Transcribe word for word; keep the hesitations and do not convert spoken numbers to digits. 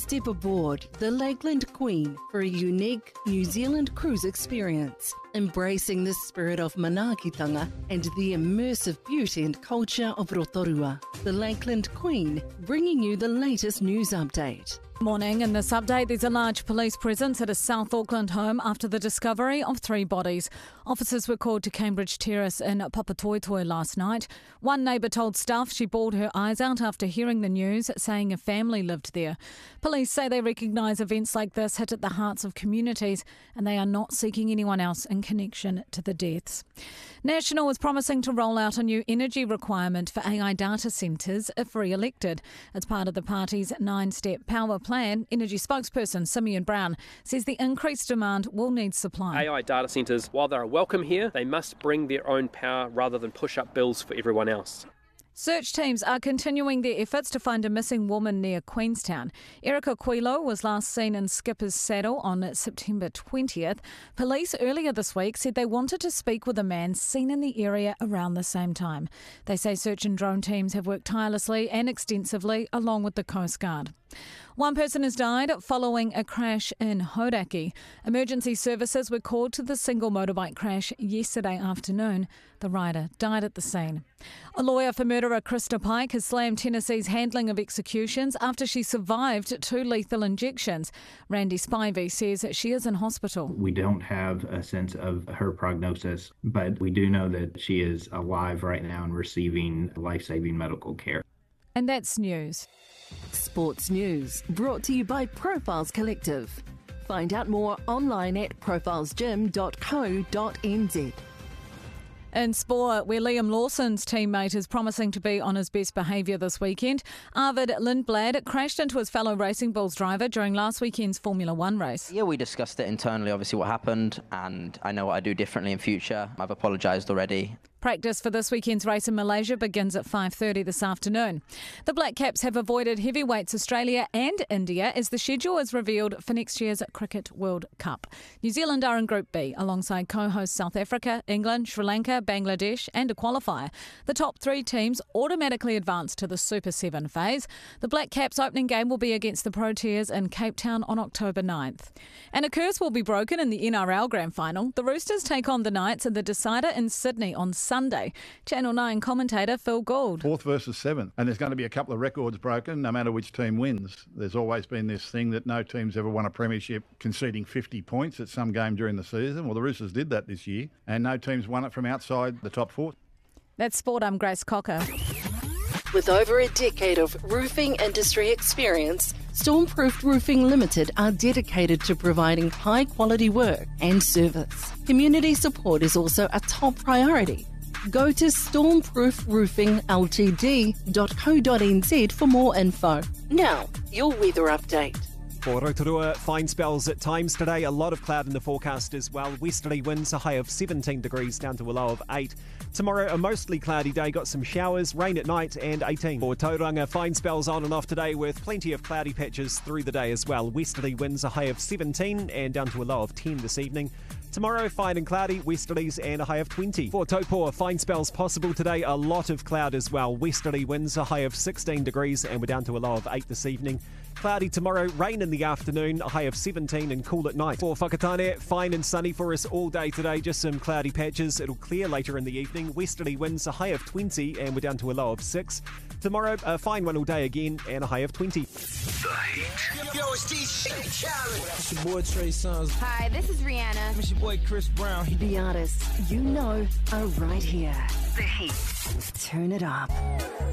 Step aboard the Lakeland Queen for a unique New Zealand cruise experience, embracing the spirit of manaakitanga and the immersive beauty and culture of Rotorua. The Lakeland Queen, bringing you the latest news update. Morning. In this update, there's a large police presence at a South Auckland home after the discovery of three bodies. Officers were called to Cambridge Terrace in Papatoetoe last night. One neighbour told staff she bawled her eyes out after hearing the news, saying a family lived there. Police say they recognise events like this hit at the hearts of communities and they are not seeking anyone else in connection to the deaths. National is promising to roll out a new energy requirement for A I data centres if re-elected. It's part of the party's nine-step power plan. Energy spokesperson Simeon Brown says the increased demand will need supply. A I data centres, while they are welcome here, they must bring their own power rather than push up bills for everyone else. Search teams are continuing their efforts to find a missing woman near Queenstown. Erica Quilo was last seen in Skipper's Saddle on September twentieth. Police earlier this week said they wanted to speak with a man seen in the area around the same time. They say search and drone teams have worked tirelessly and extensively along with the Coast Guard. One person has died following a crash in Hauraki. Emergency services were called to the single motorbike crash yesterday afternoon. The rider died at the scene. A lawyer for murderer Krista Pike has slammed Tennessee's handling of executions after she survived two lethal injections. Randy Spivey says she is in hospital. We don't have a sense of her prognosis, but we do know that she is alive right now and receiving life-saving medical care. And that's news. Sports news brought to you by Profiles Collective. Find out more online at profiles gym dot co dot n z. In sport, where Liam Lawson's teammate is promising to be on his best behaviour this weekend, Arvid Lindblad crashed into his fellow Racing Bulls driver during last weekend's Formula One race. Yeah, we discussed it internally, obviously what happened, and I know what I do differently in future. I've apologised already. Practice for this weekend's race in Malaysia begins at five thirty this afternoon. The Black Caps have avoided heavyweights Australia and India as the schedule is revealed for next year's Cricket World Cup. New Zealand are in Group B alongside co-hosts South Africa, England, Sri Lanka, Bangladesh and a qualifier. The top three teams automatically advance to the Super seven phase. The Black Caps' opening game will be against the Proteas in Cape Town on October ninth. And a curse will be broken in the N R L Grand Final. The Roosters take on the Knights in the decider in Sydney on Sunday. Sunday. Channel nine commentator Phil Gould. Fourth versus seventh. And there's going to be a couple of records broken no matter which team wins. There's always been this thing that no team's ever won a premiership conceding fifty points at some game during the season. Well, the Roosters did that this year. And no team's won it from outside the top four. That's Sport. I'm Grace Cocker. With over a decade of roofing industry experience, Stormproof Roofing Limited are dedicated to providing high-quality work and service. Community support is also a top priority. Go to stormproof roofing l t d dot co dot n z for more info. Now, your weather update. For Rotorua, fine spells at times today. A lot of cloud in the forecast as well. Westerly winds, a high of seventeen degrees down to a low of eight. Tomorrow, a mostly cloudy day. Got some showers, rain at night and eighteen. For Tauranga, fine spells on and off today with plenty of cloudy patches through the day as well. Westerly winds, a high of seventeen and down to a low of ten this evening. Tomorrow, fine and cloudy, westerlies and a high of twenty. For Taupo, fine spells possible today, a lot of cloud as well. Westerly winds, a high of sixteen degrees and we're down to a low of eight this evening. Cloudy tomorrow, rain in the afternoon, a high of seventeen and cool at night. For Whakatane, fine and sunny for us all day today, just some cloudy patches. It'll clear later in the evening. Westerly winds, a high of twenty and we're down to a low of six. Tomorrow, a fine one all day again and a high of twenty. The Heat. Yo, it's D J Khaled. It's your boy Trey Songz. Hi, this is Rihanna. It's your boy Chris Brown. The artists you know are right here. The Heat. Turn it up.